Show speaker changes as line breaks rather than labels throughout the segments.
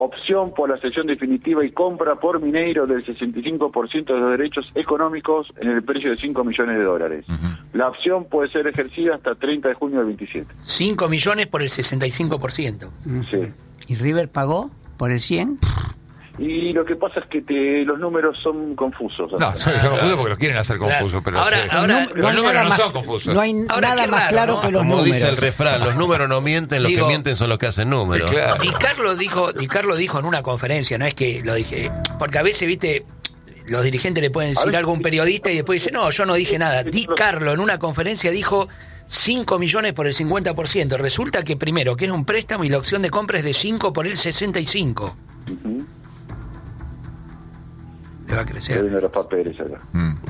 Opción por la cesión definitiva y compra por Mineiro del 65% de los derechos económicos en el precio de $5 millones. La opción puede ser ejercida hasta 30 de junio del 27.
5 millones por el 65%.
Sí.
¿Y River pagó por el 100?
Y lo que pasa es que los números son confusos.
No, son confusos porque los quieren hacer confusos, pero
ahora
los números no son confusos.
No hay nada más claro que los
Como
números.
dice el refrán, los números no mienten, los que mienten son los que hacen números.
Claro.
Di Carlo dijo en una conferencia, no es que lo dije, porque a veces, viste, los dirigentes le pueden decir algo a un periodista y después dice, no, yo no dije nada. Di Carlo en una conferencia dijo 5 millones por el 50%. Resulta que primero, que es un préstamo y la opción de compra es de 5 por el 65. Le va a crecer.
Estoy viendo los papeles acá.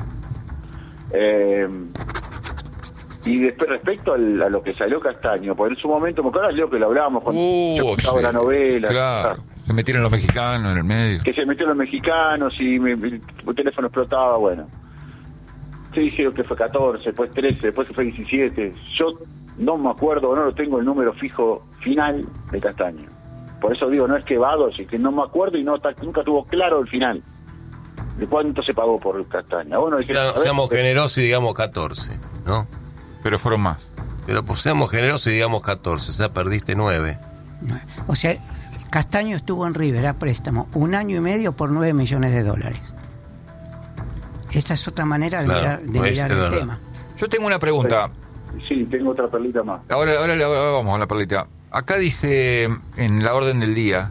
Y después respecto a lo que salió Castaño, porque en su momento, me acuerdo, Leo, que lo hablábamos cuando se contaba la novela.
Claro, se metieron los mexicanos en el medio.
Que se metieron los mexicanos y el teléfono explotaba, bueno. Se dijeron que fue 14, después 13, después fue 17. Yo no me acuerdo, no lo tengo el número fijo final de Castaño. Por eso digo, no es que vado, sino que no me acuerdo y nunca tuvo claro el final. ¿De cuánto se pagó por Castaña? Bueno,
seamos generosos y digamos 14, ¿no?
Pero fueron más.
Pero pues seamos generosos y digamos 14, o sea, perdiste 9.
O sea, Castaño estuvo en River a préstamo 1 año y medio por $9 millones. Esta es otra manera de mirar el tema.
Yo tengo una pregunta.
Sí, tengo otra perlita más.
Ahora vamos a la perlita. Acá dice en la orden del día,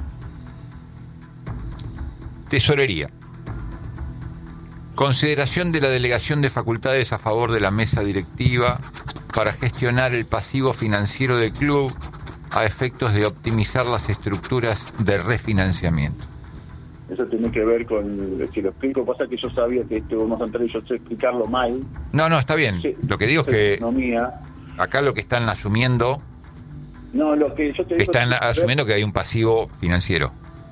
Tesorería. Consideración de la delegación de facultades a favor de la mesa directiva para gestionar el pasivo financiero del club a efectos de optimizar las estructuras de refinanciamiento.
Eso tiene que ver con, si lo explico, pasa que yo sabía que vamos a entrar y yo sé explicarlo mal.
No, está bien.
Sí,
lo que digo es que
economía.
Acá lo que están asumiendo,
lo que yo te digo,
están asumiendo que hay un pasivo financiero.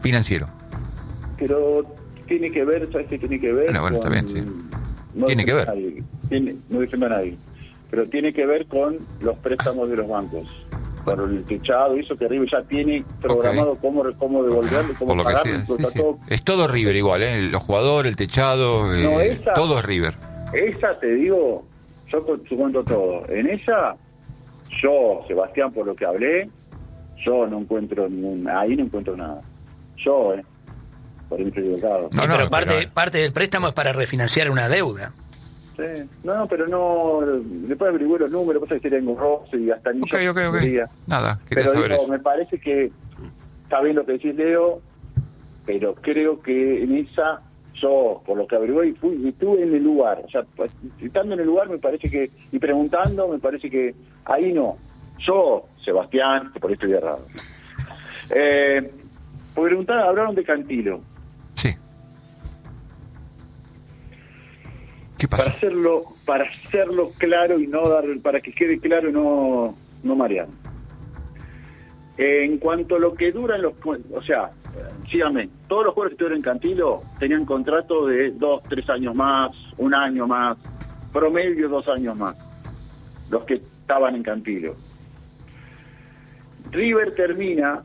Pero tiene que ver, ¿sabes qué tiene que ver?
Bueno, está bien, sí.
No
tiene que ver.
No defiendo a nadie. Pero tiene que ver con los préstamos de los bancos. Por el techado, eso que River ya tiene programado cómo devolverlo, cómo pagarlo.
Es todo River igual, ¿eh? Los jugadores, el techado, todo es River.
Esa, te digo, yo cuento todo. En esa, yo, Sebastián, por lo que hablé, yo no encuentro ahí no encuentro nada. Yo, por el equivocado.
Pero parte del préstamo es para refinanciar una deuda.
Sí. Pero no. Después averigué los números, pasa que sería engorroso y hasta ni
Ok. Nada, quería
pero
saber eso.
Me parece que está bien lo que decís, Leo, pero creo que en esa, yo, por lo que averigué, estuve en el lugar. O sea, estando en el lugar, me parece que, y preguntando, me parece que ahí no. Yo, Sebastián, que por ahí estoy errado. Hablaron de Cantilo.
Sí. ¿Qué pasa?
Para hacerlo claro y no para que quede claro y no marear. En cuanto a lo que duran síganme, todos los jugadores que estuvieron en Cantilo tenían contrato de 2, 3 años más, 1 año más, promedio 2 años más, los que estaban en Cantilo. River termina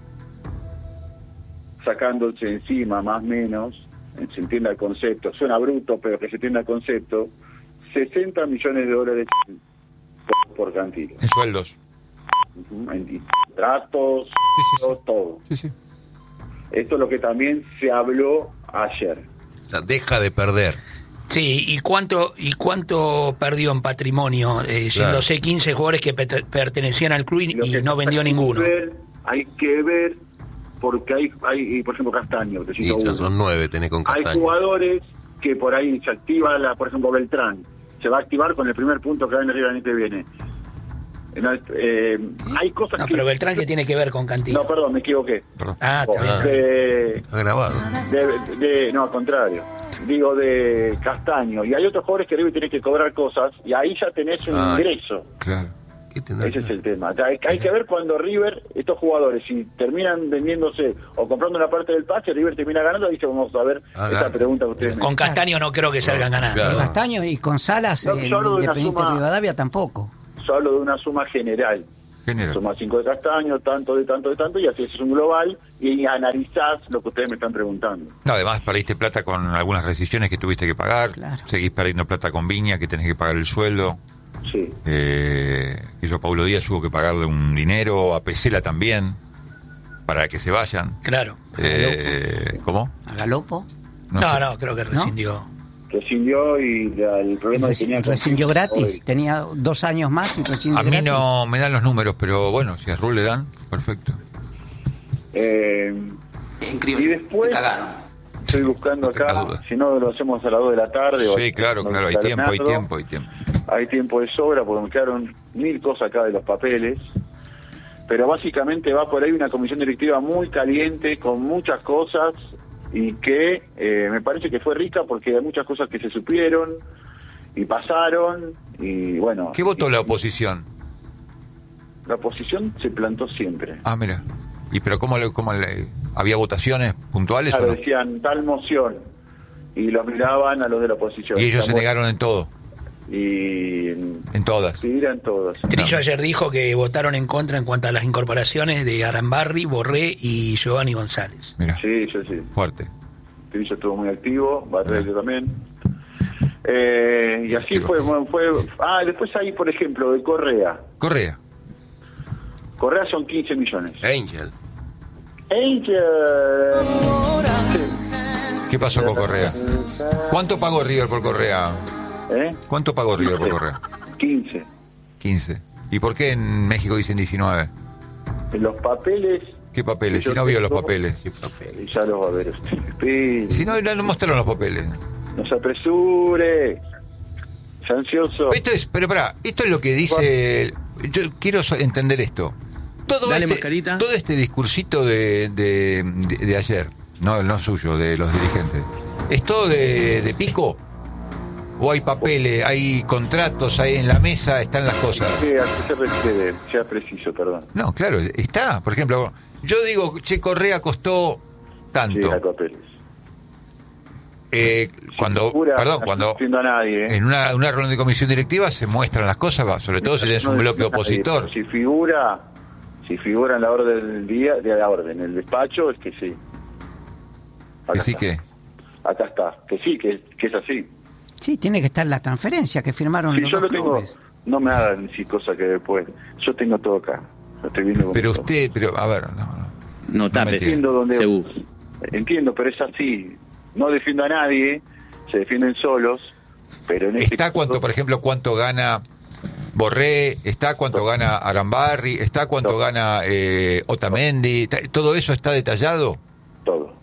sacándose encima, más o menos, se entienda el concepto, suena bruto, pero que se entienda el concepto, $60 millones por Cantilo.
En sueldos.
En tratos, todo.
Sí.
Esto es lo que también se habló ayer.
O sea, deja de perder.
Sí, ¿y cuánto perdió en patrimonio? Siéndose 15 jugadores que pertenecían al club y no vendió ninguno.
Hay que ver, porque hay por ejemplo, Castaño.
Son 9, tenés con Castaño.
Hay jugadores que por ahí se activa, por ejemplo, Beltrán. Se va a activar con el primer punto que va en el año que viene. Hay cosas
pero Beltrán, ¿qué tiene que ver con Cantilo?
No, perdón, me equivoqué.
Está
grabado.
No, al contrario. Digo, de Castaño. Y hay otros jugadores que River tiene que cobrar cosas y ahí ya tenés un ingreso.
Claro.
Ese es el tema. Hay que ver cuando River, estos jugadores, si terminan vendiéndose o comprando una parte del pase, River termina ganando, ahí vamos a ver esa pregunta que ustedes
con Castaño no creo que salgan ganando.
Con Castaño y con Salas, Independiente Rivadavia tampoco.
Yo hablo de una suma general.
General.
Sumás 5 de Castaño, tanto de tanto de tanto, y así es un global, y analizás lo que ustedes me están preguntando.
No, además perdiste plata con algunas rescisiones que tuviste que pagar,
Claro.
seguís perdiendo plata con Viña, que tenés que pagar el sueldo,
Sí.
que yo, Paulo Díaz, hubo que pagarle un dinero, a Pesela también, para que se vayan.
Claro.
¿Cómo?
A Galopo.
No,
sé.
creo que rescindió.
Rescindió y el problema que tenía...
Rescindió gratis.
Hoy.
Tenía 2 años más y rescindió
A mí
gratis.
no me dan los números, pero bueno, si a Rul le dan, perfecto.
Y después estoy buscando
No tengas
acá,
dudas.
si no lo hacemos a las 2 de la tarde.
Sí, claro, hay tiempo.
Hay tiempo de sobra porque me quedaron 1000 cosas acá de los papeles. Pero básicamente va por ahí una comisión directiva muy caliente, con muchas cosas, y que me parece que fue rica porque hay muchas cosas que se supieron y pasaron, y bueno...
¿Qué votó la oposición?
La oposición se plantó siempre.
Ah, mira. ¿Y pero cómo había votaciones puntuales
Claro,
o no?
decían tal moción, y los miraban a los de la oposición.
Y ellos se
Estamos-
negaron en todo,
Y
en todas.
sí, eran todos.
Trillo ayer dijo que votaron en contra en cuanto a las incorporaciones de Arambarri, Borré y Giovanni González.
Mira,
Sí, yo sí.
fuerte.
Trillo estuvo muy activo, Barreto también. Y así
Activo.
fue. Después hay, por ejemplo, de Correa.
Correa.
Correa son 15 millones.
Angel.
Angel.
¿Qué pasó con Correa? ¿Cuánto pagó River por Correa?
¿Eh?
¿Cuánto pagó River por Correa?
15.
15. ¿Y por qué en México dicen 19?
En los papeles.
¿Qué papeles?
Yo
Si no vio los
tengo-
papeles.
Ya los va a ver usted. Espere.
Si no mostraron los papeles.
No se apresure. Sea ansioso.
Pero pará, esto es lo que dice... Yo quiero entender esto.
Dale, mascarita.
Todo este discursito de ayer, no suyo, de los dirigentes, ¿es todo de pico? ¿O hay papeles, hay contratos, hay en la mesa, están las cosas?
¿A qué se refiere? Sea preciso, perdón.
No, claro, está. Por ejemplo, yo digo, che, Correa costó
Sí,
tanto.
hay papeles.
Cuando,
Figura,
perdón,
no
cuando
estoy diciendo a nadie, ¿eh?
en una reunión de comisión directiva se muestran las cosas, sobre todo si tienes un bloque opositor.
Si figura en la orden del día, de la orden, el despacho, es que sí. Acá
Así
está.
que,
Acá está, que sí, que es así.
Sí, tiene que estar la transferencia que firmaron
Si
los
yo
dos
lo tengo,
clubes.
no me hagan decir cosas que después. Yo tengo todo acá. Lo estoy viendo.
pero
con-
usted, a ver, no.
No tapes.
Entiendo dónde.
Segú.
Entiendo, pero es así. No defiendo a nadie, se defienden solos. Pero en este
¿Está cuánto, por ejemplo, cuánto gana Borré? ¿Está cuánto gana Arambarri? ¿Está cuánto
No.
gana Otamendi? ¿Todo eso está detallado?
todo.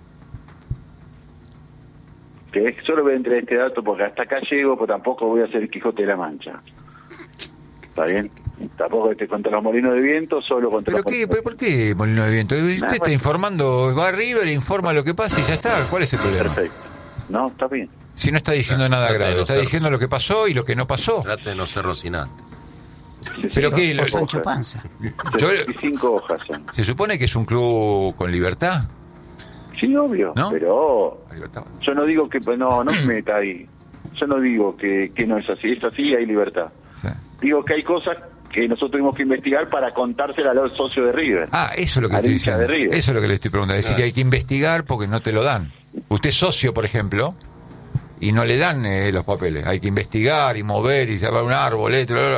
Que solo voy a entrar este dato porque hasta acá llego, pues tampoco voy a ser el Quijote de la Mancha. ¿Está bien? Tampoco contra los molinos de viento, solo contra
¿Pero
los
qué,
molinos.
por qué Molino de Viento? Usted está
bueno.
informando, va a River, informa lo que pasa y ya está. ¿Cuál es el problema?
Perfecto. No, está bien.
Si no está diciendo nada
Trata de
grave,
no
está
ser-
diciendo lo que pasó y lo que no pasó.
Trate de no ser Rocinante.
Pero qué,
O
lo-
Sancho Panza.
Yo-
65 hojas son.
se supone que es un club con libertad.
Sí, obvio,
¿No?
pero
Con libertad.
yo no digo que no me meta ahí. Yo no digo que no es así. Es así, hay libertad.
Sí.
Digo que hay cosas que nosotros tuvimos que investigar para contársela a los socios de River.
Ah, eso es lo que
Al
estoy
hincha
diciendo.
de River.
Eso es lo que le estoy preguntando. Es decir, que hay que investigar porque no te lo dan. Usted es socio, por ejemplo, y no le dan los papeles. Hay que investigar y mover y sacar un árbol,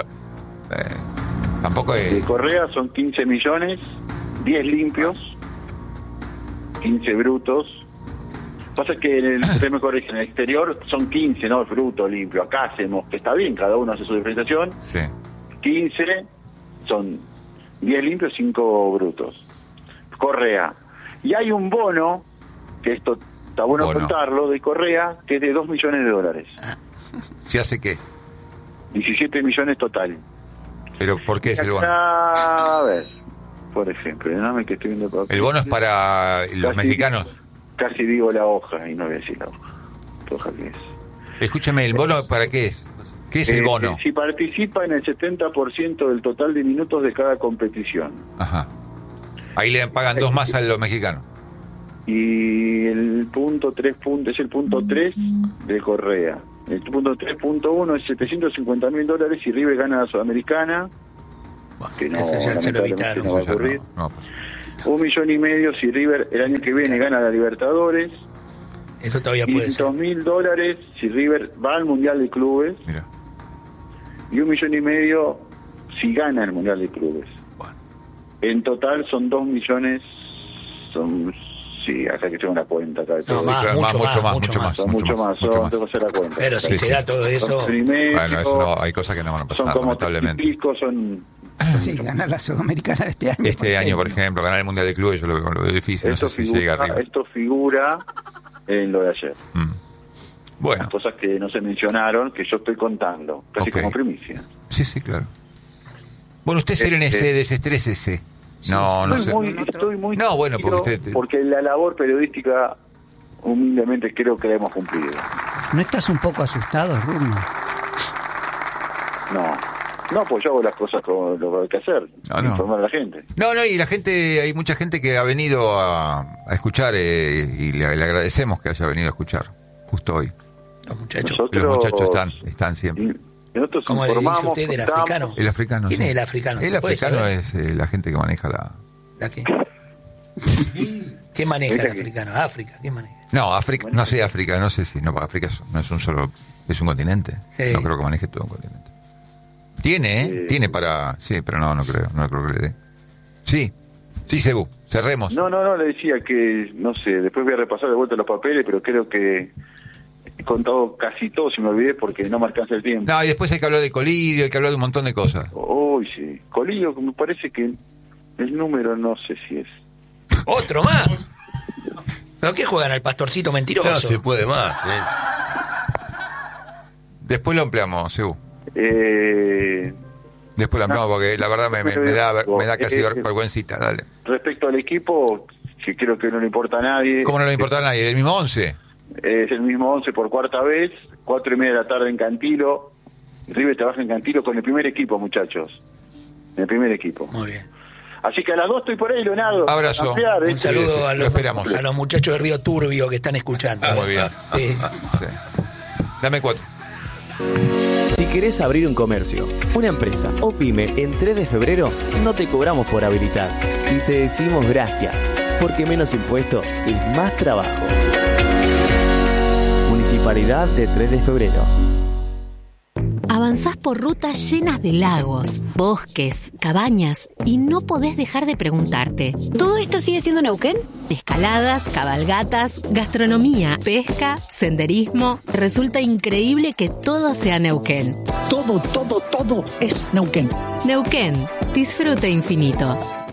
tampoco
De
es...
Correa son 15 millones, 10 limpios, 15 brutos. Pasa que usted me corrige, en el exterior son 15, ¿no? Bruto, limpio. Acá hacemos, que está bien, cada uno hace su diferenciación.
Sí.
15 son 10 limpios, 5 brutos. Correa. Y hay un bono, que esto está bueno
Bono.
contarlo, de Correa, que es de $2 millones.
¿Se hace qué?
17 millones total.
¿Pero por qué es el bono?
Acá, a ver, por ejemplo, ¿no? Que estoy viendo
El bono es para los
Casi-
mexicanos.
Casi digo la hoja y no voy a decir la hoja. ¿Qué hoja que es?
Escúchame, ¿el bono para qué es? ¿Qué es el bono?
Si participa en el 70% del total de minutos de cada competición.
Ajá. Ahí le pagan 2 más a los mexicanos.
Y el punto 3 es el punto 3 de Correa. El punto 3.1 es $750.000 y River gana la Sudamericana. que no,
ese ya se lo
lamentablemente
evitaron.
no va a ocurrir.
No, pues.
1,5 millones si River el año que viene gana la Libertadores.
Eso todavía puede ser.
$500,000 si River va al Mundial de Clubes.
Mira.
Y 1,5 millones si gana el Mundial de Clubes.
Bueno.
En total son 2 millones. Sí, hasta que tengo una cuenta acá de todo.
más,
Claro,
mucho más.
Son mucho más, tengo que hacer la cuenta.
Pero si se da todo eso,
Primero,
Bueno, eso no, hay cosas que no van a
son
pasar,
como
lamentablemente.
3 y pico, son
Sí, ganar la Sudamericana de este año.
Este año, por ejemplo, ganar el Mundial de Clubes, yo lo veo difícil.
esto
No sé si llega arriba.
esto figura en lo de ayer.
Bueno,
Las cosas que no se mencionaron, que yo estoy contando, casi
Ok.
como primicia.
sí, claro. Bueno, usted serénese, desestrésese. No sé.
Estoy muy
No, bueno, porque
tranquilo,
usted-
porque la labor periodística, humildemente, creo que la hemos cumplido.
¿No estás un poco asustado, Rubno?
No, pues yo hago las cosas como lo que hay que hacer,
No.
informar a la gente.
No, y la gente, hay mucha gente que ha venido a escuchar y le agradecemos que haya venido a escuchar justo hoy.
los muchachos.
Nosotros-
Los muchachos están siempre.
Y nosotros
¿Cómo le dice
informamos,
usted del
contamos.
africano?
El africano.
¿Quién
sí.
es el africano?
El
¿Se puede
africano
saber?
es la gente que maneja la...
¿La qué? ¿Qué maneja el
Esa que-
africano? África, ¿qué maneja?
No, África, no sé África, no sé si... No, África no es un solo... Es un continente.
Sí.
No creo que maneje todo un continente. Tiene, tiene para... Sí, pero no creo que le dé. Sí, Cebú, cerremos.
No, le decía que, no sé, después voy a repasar de vuelta los papeles, pero creo que he contado casi todo, si me olvidé, porque no me alcanza el tiempo.
No, y después hay que hablar de Colidio, hay que hablar de un montón de cosas.
Uy, sí. Colillo, me parece que el número no sé si es.
¡Otro más! ¿Pero qué juegan al pastorcito mentiroso?
No se puede más,
Después lo ampliamos, Cebú.
Eh,
Después lo ampliamos porque la verdad me da casi vergüencita, dale.
Respecto al equipo, que creo que no le importa a nadie.
¿Cómo no le importa a nadie? ¿El mismo 11?
Es el mismo 11 por cuarta vez, 4:30 de la tarde en Cantilo. River trabaja en Cantilo con el primer equipo, muchachos. El primer equipo.
Muy bien.
Así que a las 2 estoy por ahí, Leonardo.
Abrazo.
Ampliar,
Un
¿viste?
saludo
sí,
a
lo
los,
esperamos.
a los muchachos de Río Turbio que están escuchando.
Muy bien.
Sí.
Sí. Dame 4.
Si querés abrir un comercio, una empresa o pyme en 3 de febrero, no te cobramos por habilitar. Y te decimos gracias, porque menos impuestos es más trabajo. Municipalidad de 3 de febrero.
Avanzás por rutas llenas de lagos, bosques, cabañas y no podés dejar de preguntarte.
¿Todo esto sigue siendo Neuquén?
Escaladas, cabalgatas, gastronomía, pesca, senderismo. Resulta increíble que todo sea Neuquén.
Todo es Neuquén.
Neuquén, disfrute infinito.